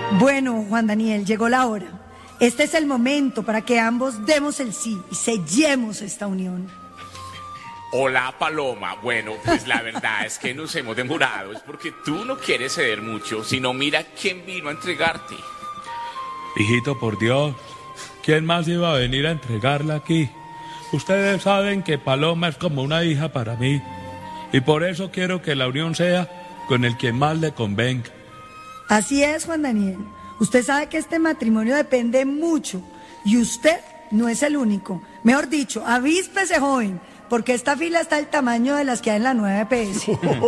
Bueno, Juan Daniel, llegó la hora. Este es el momento para que ambos demos el sí y sellemos esta unión. Hola, Paloma. Bueno, pues la verdad es que nos hemos demorado. Es porque tú no quieres ceder mucho, sino mira quién vino a entregarte. Hijito, por Dios, ¿quién más iba a venir a entregarla aquí? Ustedes saben que Paloma es como una hija para mí. Y por eso quiero que la unión sea con el que más le convenga. Así es, Juan Daniel. Usted sabe que este matrimonio depende mucho. Y usted no es el único. Mejor dicho, avíspese, joven. Porque esta fila está del tamaño de las que hay en la nueva EPS.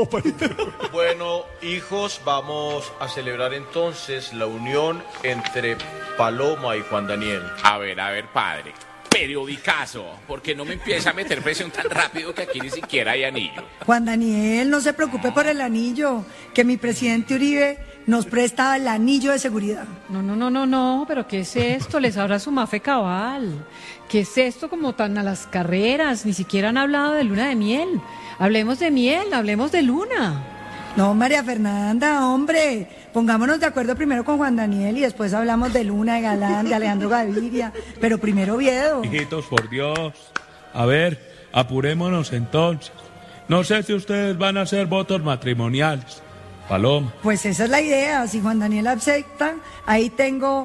Bueno, hijos, vamos a celebrar entonces la unión entre Paloma y Juan Daniel. A ver, padre. Periodicazo, porque no me empieza a meter presión tan rápido que aquí ni siquiera hay anillo. Juan Daniel, no se preocupe por el anillo, que mi presidente Uribe nos presta el anillo de seguridad. No, pero ¿qué es esto? Les habla su Mafe Cabal. ¿Qué es esto como tan a las carreras? Ni siquiera han hablado de luna de miel. Hablemos de miel, hablemos de luna. No, María Fernanda, hombre, pongámonos de acuerdo primero con Juan Daniel y después hablamos de Luna, de Galán, de Alejandro Gaviria, pero primero Oviedo. Hijitos, por Dios. A ver, apurémonos entonces. No sé si ustedes van a hacer votos matrimoniales. Paloma. Pues esa es la idea, si Juan Daniel acepta, ahí tengo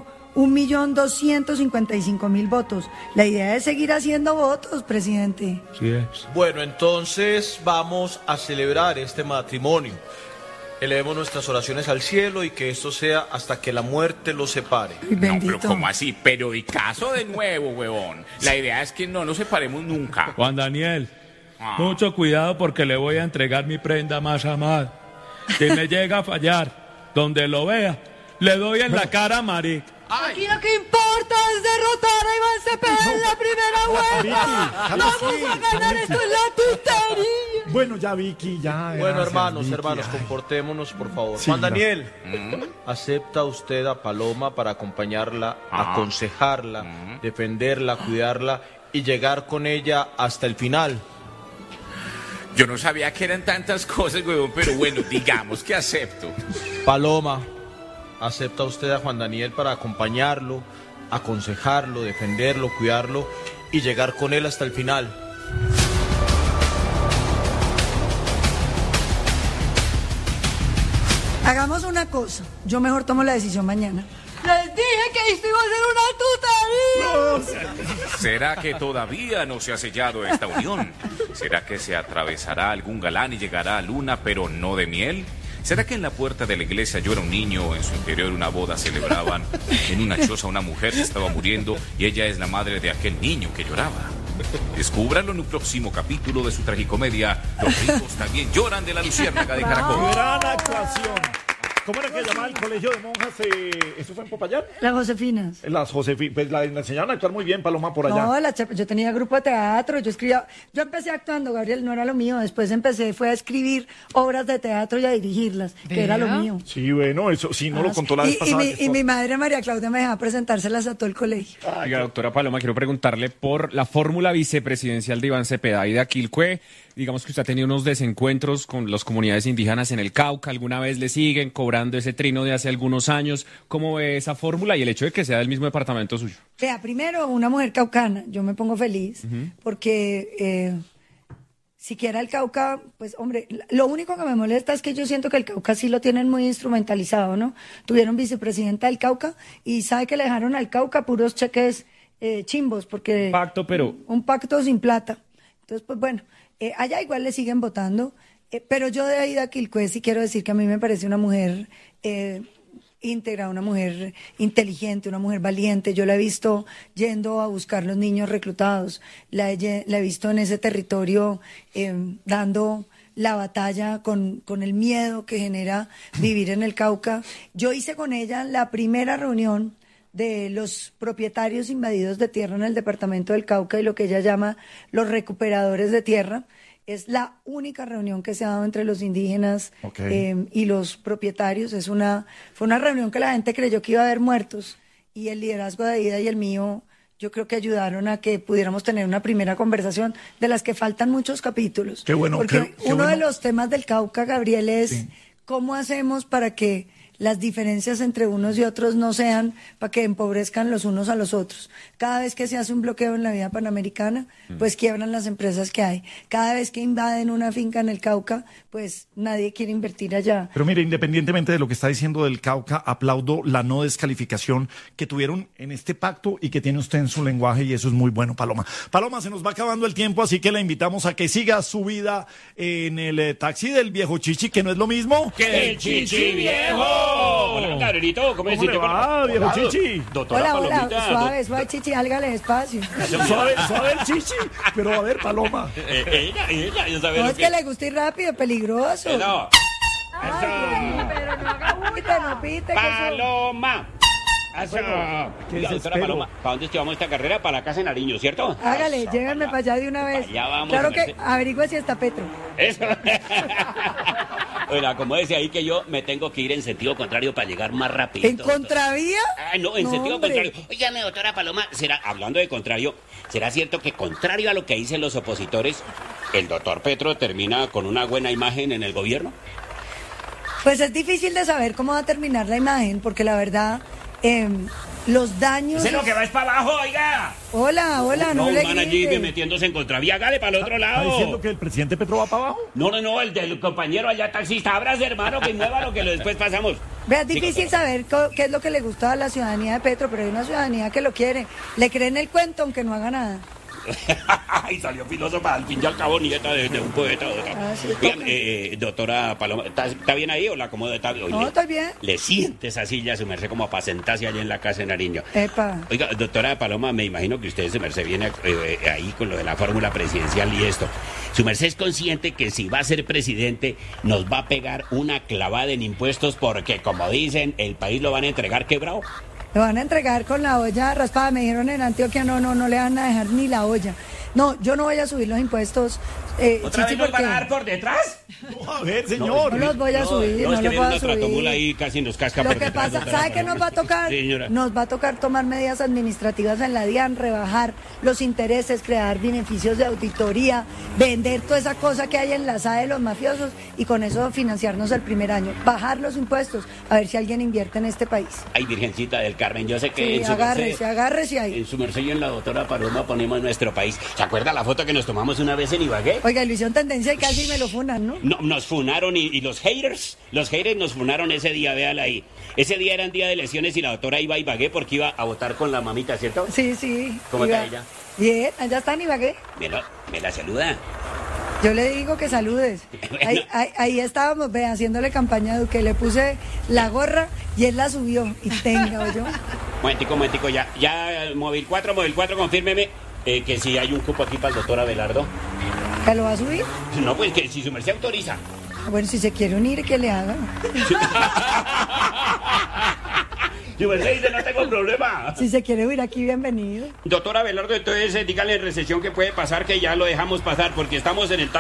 1.255.000 votos. La idea es seguir haciendo votos, presidente. Sí es. Bueno, entonces vamos a celebrar este matrimonio. Elevemos nuestras oraciones al cielo y que esto sea hasta que la muerte los separe. Ay, bendito. No, pero ¿cómo así? Periodicazo de nuevo, huevón. La idea es que no nos separemos nunca. Juan Daniel, mucho cuidado porque le voy a entregar mi prenda más amada. Si me llega a fallar, donde lo vea, le doy en la cara a marica. Aquí lo que importa es derrotar a Iván Cepeda en la primera vuelta. Vamos a ganar, esto es la tutería. Bueno, ya Vicky, ya. Bueno, gracias, hermanos, Vicky, comportémonos, por favor. Sí, Juan Daniel, ¿acepta usted a Paloma para acompañarla, aconsejarla, defenderla, cuidarla y llegar con ella hasta el final? Yo no sabía que eran tantas cosas, huevón, pero bueno, digamos que acepto. Paloma, ¿acepta usted a Juan Daniel para acompañarlo, aconsejarlo, defenderlo, cuidarlo y llegar con él hasta el final? Hagamos una cosa, yo mejor tomo la decisión mañana. Les dije que esto iba a ser una tutería. ¿Será que todavía no se ha sellado esta unión? ¿Será que se atravesará algún galán y llegará a luna, pero no de miel? ¿Será que en la puerta de la iglesia llora un niño o en su interior una boda celebraban? En una choza una mujer se estaba muriendo y ella es la madre de aquel niño que lloraba. Descúbralo en un próximo capítulo de su tragicomedia Los ricos también lloran, de La Luciérnaga de Caracol. Gran actuación. ¿Cómo era que llamaba el colegio de monjas? ¿Eso fue en Popayán? Las Josefinas. Las Josefinas, pues la enseñaron a actuar muy bien, Paloma, por allá. No, yo tenía grupo de teatro, yo empecé actuando, Gabriel, no era lo mío, después fue a escribir obras de teatro y a dirigirlas, que era lo mío. Sí, bueno, eso sí, no lo contó la vez pasada. Y mi madre, María Claudia, me dejaba presentárselas a todo el colegio. Oiga, doctora Paloma, quiero preguntarle por la fórmula vicepresidencial de Iván Cepeda y de Aquilcue. Digamos que usted ha tenido unos desencuentros con las comunidades indígenas en el Cauca. ¿Alguna vez le siguen cobrando ese trino de hace algunos años? ¿Cómo ve esa fórmula y el hecho de que sea del mismo departamento suyo? Vea, primero, una mujer caucana. Yo me pongo feliz porque siquiera el Cauca, pues hombre, lo único que me molesta es que yo siento que el Cauca sí lo tienen muy instrumentalizado, ¿no? Tuvieron vicepresidenta del Cauca y sabe que le dejaron al Cauca puros cheques chimbos porque... Un pacto sin plata. Entonces, pues bueno... allá igual le siguen votando, pero yo de Aida Quilcué sí quiero decir que a mí me parece una mujer íntegra, una mujer inteligente, una mujer valiente. Yo la he visto yendo a buscar los niños reclutados, la he visto en ese territorio dando la batalla con el miedo que genera vivir en el Cauca. Yo hice con ella la primera reunión de los propietarios invadidos de tierra en el departamento del Cauca y lo que ella llama los recuperadores de tierra. Es la única reunión que se ha dado entre los indígenas y los propietarios. Fue una reunión que la gente creyó que iba a haber muertos y el liderazgo de Aida y el mío yo creo que ayudaron a que pudiéramos tener una primera conversación de las que faltan muchos capítulos. Qué bueno. Porque uno de los temas del Cauca, Gabriel, es cómo hacemos para que las diferencias entre unos y otros no sean para que empobrezcan los unos a los otros. Cada vez que se hace un bloqueo en la vía panamericana, pues quiebran las empresas que hay. Cada vez que invaden una finca en el Cauca, pues nadie quiere invertir allá. Pero mire, independientemente de lo que está diciendo del Cauca, aplaudo la no descalificación que tuvieron en este pacto y que tiene usted en su lenguaje, y eso es muy bueno, Paloma. Paloma, se nos va acabando el tiempo, así que la invitamos a que siga su vida en el taxi del viejo Chichi, que no es lo mismo ¡que el Chichi viejo! Hola, Gabrielito, ¿cómo ¿Cómo le va, viejo Chichi? Doctora Hola, Palomita. suave, Chichi, álgale despacio. Suave el Chichi, pero a ver, Paloma. Ella, ya sabe No, lo es que le gusta ir rápido, peligroso. No. Pero no haga bulla, no pite. Paloma. Eso. ¿qué Oiga, doctora desespero? Paloma, ¿para dónde es que vamos esta carrera? Para la casa de Nariño, ¿cierto? Hágale, llévenme para allá de una vez. allá vamos, Claro a que merced. averigüe si está Petro. Eso. Oiga, como decía ahí que yo me tengo que ir en sentido contrario para llegar más rápido. ¿En contravía? Ay, no, en sentido hombre. contrario. Óigame, doctora Paloma, hablando de contrario, ¿será cierto que contrario a lo que dicen los opositores, el doctor Petro termina con una buena imagen en el gobierno? Pues es difícil de saber cómo va a terminar la imagen, porque la verdad, los daños... ¡Ese es lo que va es para abajo, oiga! Hola, no un le man allí grite. metiéndose en contravía, hágale para el otro ¿Está lado. diciendo que el presidente Petro va para abajo? No, el del compañero allá taxista, abrace hermano, que mueva lo que después pasamos. Vea, es Sí, difícil doctora. saber qué es lo que le gusta a la ciudadanía de Petro, pero hay una ciudadanía que lo quiere. Le creen el cuento aunque no haga nada. Ay, salió filósofa, al fin y al cabo nieta de un poeta. Ah, sí, Oigan, toca. doctora Paloma, ¿está bien ahí o la acomodo? No, estoy bien. Le siente esa silla a su merced como para sentarse allá en la casa de Nariño. Epa. Oiga, doctora Paloma, me imagino que usted, su merced, viene ahí con lo de la fórmula presidencial y esto. Su merced es consciente que si va a ser presidente nos va a pegar una clavada en impuestos porque, como dicen, el país lo van a entregar quebrado. Lo van a entregar con la olla raspada. Me dijeron en Antioquia, no le van a dejar ni la olla. No, yo no voy a subir los impuestos. ¿Otra Chichi, vez nos van a porque dar por detrás? No, a ver, señor. no los voy a subir, No, no es que los viene voy a una tractomula subir. ahí casi nos casca Lo por que detrás, pasa, doctora ¿sabe qué nos va a Paloma. tocar? Sí, señora. Nos va a tocar tomar medidas administrativas en la DIAN, rebajar los intereses, crear beneficios de auditoría, vender toda esa cosa que hay en la SAE de los mafiosos y con eso financiarnos el primer año. Bajar los impuestos, a ver si alguien invierte en este país. Ay, Virgencita del Carmen, yo sé que Sí, en su agárrese ahí. en su merced y en la doctora Paloma ponemos nuestro país. ¿Se acuerda la foto que nos tomamos una vez en Ibagué? Oiga, lo hicieron tendencia y casi me lo funan, ¿no? No, nos funaron y los haters nos funaron ese día, véala ahí. Ese día eran día de elecciones y la doctora iba a Ibagué porque iba a votar con la mamita, ¿cierto? Sí. ¿Cómo está Iba- ella? Bien, allá está en Ibagué. Me la saluda. Yo le digo que saludes. Ahí estábamos, ve, haciéndole campaña a Duque. Le puse la gorra y él la subió. Y tenga, yo. Momentico, ya, móvil 4, confírmeme que si hay un cupo aquí para el doctor Abelardo. ¿Que lo va a subir? No, pues que si su merced autoriza. Bueno, si se quiere unir, que le haga. Su merced dice, no tengo problema. Si se quiere huir aquí, bienvenido. Doctor Abelardo, entonces dígale en recesión que puede pasar, que ya lo dejamos pasar, porque estamos en el